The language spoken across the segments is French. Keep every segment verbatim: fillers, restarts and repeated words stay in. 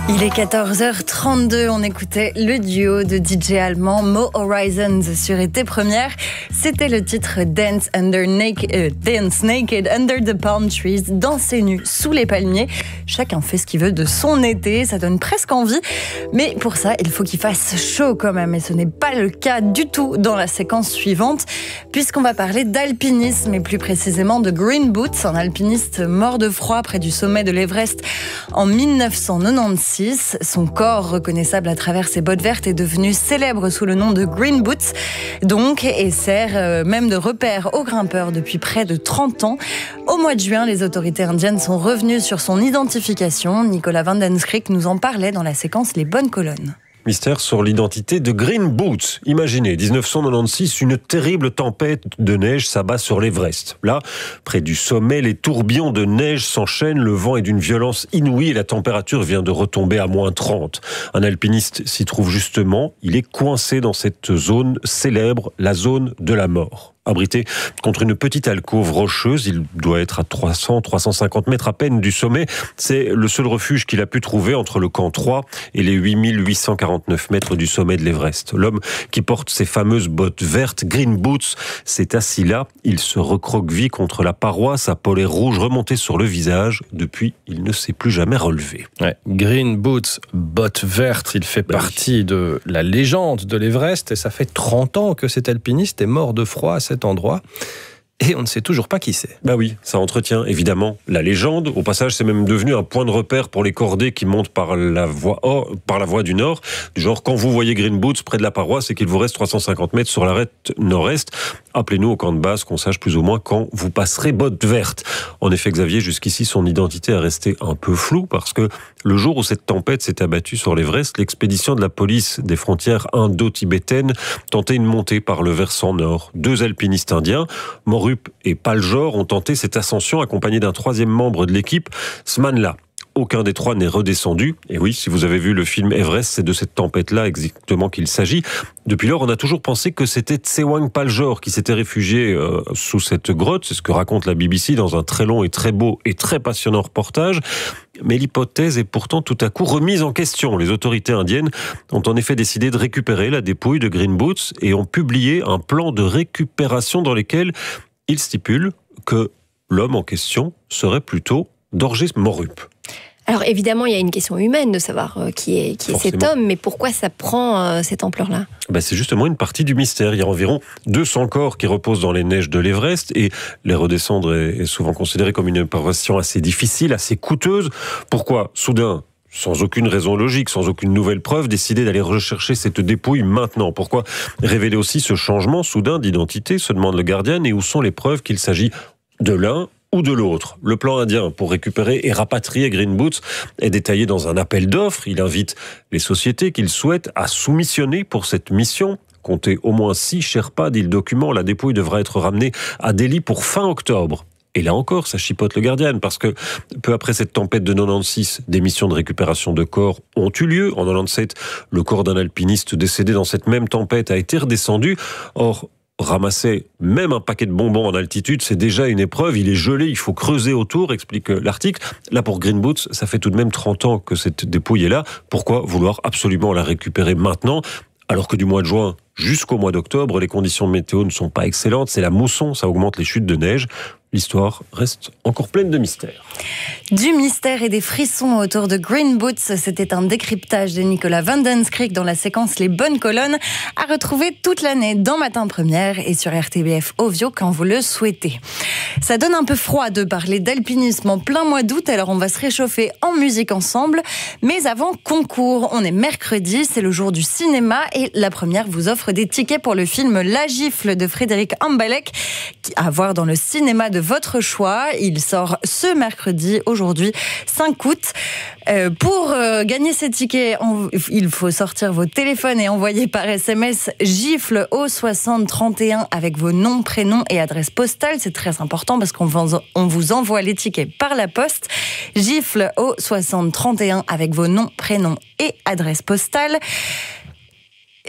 Il est quatorze heures trente-deux, on écoutait le duo de D J allemand Mo Horizons sur Été Première. C'était le titre Dance, under naked, euh, Dance Naked Under the Palm Trees, danser nu sous les palmiers. Chacun fait ce qu'il veut de son été, ça donne presque envie. Mais pour ça, il faut qu'il fasse chaud quand même. Et ce n'est pas le cas du tout dans la séquence suivante, puisqu'on va parler d'alpinisme et plus précisément de Green Boots, un alpiniste mort de froid près du sommet de l'Everest en mille neuf cent quatre-vingt-seize. Son corps, reconnaissable à travers ses bottes vertes, est devenu célèbre sous le nom de Green Boots, donc, et sert euh, même de repère aux grimpeurs depuis près de trente ans. Au mois de juin, les autorités indiennes sont revenues sur son identification. Nicolas Van Den Skrik nous en parlait dans la séquence Les Bonnes Colonnes. Mystère sur l'identité de Green Boots. Imaginez, dix-neuf cent quatre-vingt-seize, une terrible tempête de neige s'abat sur l'Everest. Là, près du sommet, les tourbillons de neige s'enchaînent, le vent est d'une violence inouïe et la température vient de retomber à moins trente. Un alpiniste s'y trouve justement, il est coincé dans cette zone célèbre, la zone de la mort. Abrité contre une petite alcôve rocheuse, il doit être à trois cents à trois cent cinquante mètres à peine du sommet. C'est le seul refuge qu'il a pu trouver entre le camp trois et les huit mille huit cent quarante-neuf mètres du sommet de l'Everest. L'homme qui porte ses fameuses bottes vertes, Green Boots, s'est assis là. Il se recroqueville contre la paroi, sa polaire rouge remontée sur le visage. Depuis, il ne s'est plus jamais relevé. Ouais. Green Boots, bottes vertes, il fait ben partie oui. de la légende de l'Everest et ça fait trente ans que cet alpiniste est mort de froid à cet endroit. Et on ne sait toujours pas qui c'est. Bah oui, ça entretient évidemment la légende. Au passage, c'est même devenu un point de repère pour les cordées qui montent par la voie, oh, par la voie du Nord. Du genre, quand vous voyez Green Boots près de la paroi, c'est qu'il vous reste trois cent cinquante mètres sur l'arête nord-est. Appelez-nous au camp de base, qu'on sache plus ou moins quand vous passerez bottes vertes. En effet, Xavier, jusqu'ici, son identité est restée un peu floue parce que le jour où cette tempête s'est abattue sur l'Everest, l'expédition de la police des frontières indo-tibétaines tentait une montée par le versant nord. Deux alpinistes indiens, Morup et Paljor, ont tenté cette ascension accompagnés d'un troisième membre de l'équipe, Smanla. Aucun des trois n'est redescendu. Et oui, si vous avez vu le film Everest, c'est de cette tempête-là exactement qu'il s'agit. Depuis lors, on a toujours pensé que c'était Tsewang Paljor qui s'était réfugié euh, sous cette grotte. C'est ce que raconte la B B C dans un très long et très beau et très passionnant reportage. Mais l'hypothèse est pourtant tout à coup remise en question. Les autorités indiennes ont en effet décidé de récupérer la dépouille de Green Boots et ont publié un plan de récupération dans lequel ils stipulent que l'homme en question serait plutôt Dorje Morup. Alors évidemment, il y a une question humaine de savoir euh, qui est, qui est cet homme, mais pourquoi ça prend euh, cette ampleur-là ? Ben c'est justement une partie du mystère. Il y a environ deux cents corps qui reposent dans les neiges de l'Everest et les redescendre est, est souvent considéré comme une opération assez difficile, assez coûteuse. Pourquoi, soudain, sans aucune raison logique, sans aucune nouvelle preuve, décider d'aller rechercher cette dépouille maintenant? Pourquoi révéler aussi ce changement soudain d'identité, se demande le Guardian, et où sont les preuves qu'il s'agit de l'un ou de l'autre? Le plan indien pour récupérer et rapatrier Green Boots est détaillé dans un appel d'offres. Il invite les sociétés qu'il souhaite à soumissionner pour cette mission. Comptez au moins six Sherpas, dit le document. La dépouille devra être ramenée à Delhi pour fin octobre. Et là encore, ça chipote le Guardian, parce que peu après cette tempête de quatre-vingt-seize, des missions de récupération de corps ont eu lieu. En quatre-vingt-dix-sept, le corps d'un alpiniste décédé dans cette même tempête a été redescendu. Or, ramasser même un paquet de bonbons en altitude, c'est déjà une épreuve. Il est gelé, il faut creuser autour, explique l'article. Là, pour Green Boots, ça fait tout de même trente ans que cette dépouille est là. Pourquoi vouloir absolument la récupérer maintenant, alors que du mois de juin jusqu'au mois d'octobre, les conditions météo ne sont pas excellentes, c'est la mousson, ça augmente les chutes de neige. L'histoire reste encore pleine de mystères. Du mystère et des frissons autour de Green Boots, c'était un décryptage de Nicolas Van Den Skrik dans la séquence Les Bonnes Colonnes, à retrouver toute l'année dans Matin Première et sur R T B F Ovio quand vous le souhaitez. Ça donne un peu froid de parler d'alpinisme en plein mois d'août, alors on va se réchauffer en musique ensemble. Mais avant concours, on est mercredi, c'est le jour du cinéma et la première vous offre des tickets pour le film La Gifle de Frédéric Ambalek, à voir dans le cinéma de votre choix. Il sort ce mercredi, aujourd'hui, cinq août. Euh, pour euh, gagner ces tickets, on, il faut sortir vos téléphones et envoyer par S M S gifle au soixante trente et un avec vos noms, prénoms et adresse postale. C'est très important parce qu'on on vous envoie les tickets par la poste. Gifle au soixante trente et un avec vos noms, prénoms et adresse postale.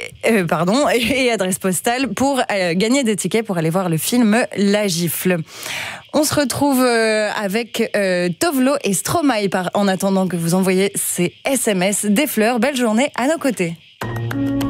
euh, pardon, et adresse postale pour euh, gagner des tickets pour aller voir le film La Gifle. On se retrouve euh, avec euh, Tovlo et Stromae par, en attendant que vous envoyez ces S M S, des fleurs. Belle journée à nos côtés.